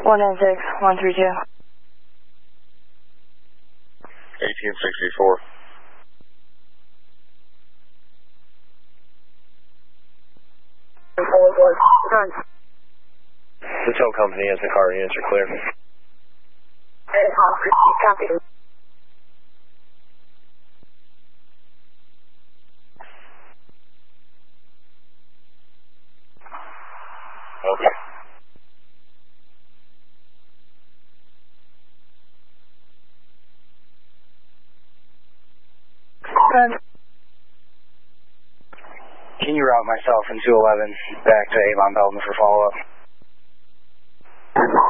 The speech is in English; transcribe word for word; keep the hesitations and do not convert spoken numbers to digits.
one nine six, one three two. eighteen sixty-four. The tow company has the car units are clear. Copy. Okay. Can you route myself in two eleven back to Avon Belton for follow-up?